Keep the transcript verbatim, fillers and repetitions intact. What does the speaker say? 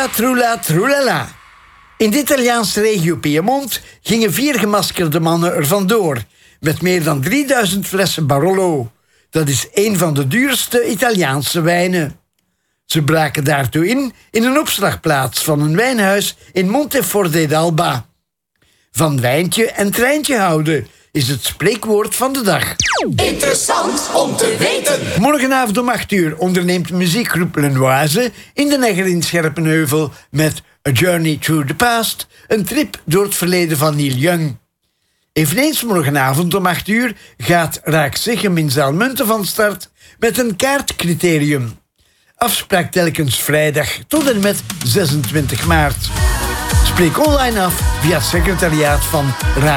Troela, troela, troelala. In de Italiaanse regio Piemont gingen vier gemaskerde mannen er vandoor met meer dan drieduizend flessen Barolo. Dat is een van de duurste Italiaanse wijnen. Ze braken daartoe in in een opslagplaats van een wijnhuis in Monteforte d'Alba. Van wijntje en treintje houden is het spreekwoord van de dag. Interessant om te weten. Morgenavond om acht uur onderneemt muziekgroep Lenoise in de Negger in Scherpenheuvel met A Journey Through the Past, een trip door het verleden van Neil Young. Eveneens morgenavond om acht uur gaat Raak Zichem in Zaalmunten van start met een kaartcriterium. Afspraak telkens vrijdag tot en met zesentwintig maart. Spreek online af via het secretariaat van Raak.